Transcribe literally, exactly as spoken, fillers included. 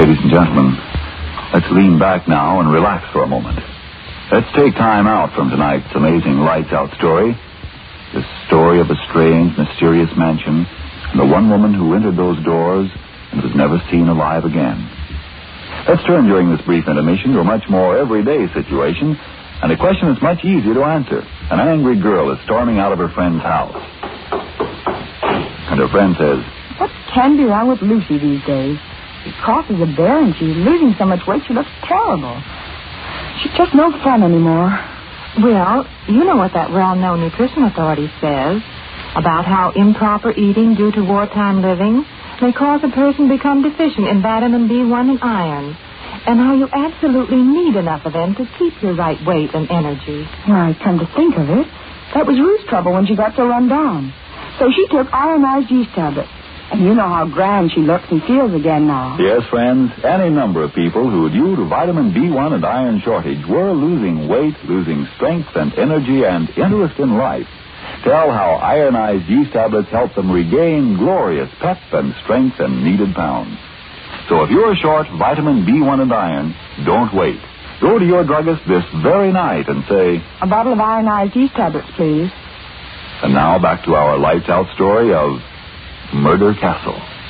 Ladies and gentlemen, let's lean back now and relax for a moment. Let's take time out from tonight's amazing Lights Out story. This story of a strange, mysterious mansion and the one woman who entered those doors and was never seen alive again. Let's turn during this brief intermission to a much more everyday situation and a question that's much easier to answer. An angry girl is storming out of her friend's house. And her friend says, "What can be wrong with Lucy these days? She crosses a bear and she's losing so much weight she looks terrible. She's just no fun anymore." Well, you know what that well-known nutrition authority says about how improper eating due to wartime living may cause a person to become deficient in vitamin B one and iron, and how you absolutely need enough of them to keep your right weight and energy. Why, come to think of it, that was Ruth's trouble when she got so run down. So she took ironized yeast tablets. And you know how grand she looks and feels again now. Yes, friends, any number of people who, due to vitamin B one and iron shortage, were losing weight, losing strength and energy and interest in life, tell how ironized yeast tablets help them regain glorious pep and strength and needed pounds. So if you're short vitamin B one and iron, don't wait. Go to your druggist this very night and say, "A bottle of ironized yeast tablets, please." And now back to our Lights Out story of Murder Castle.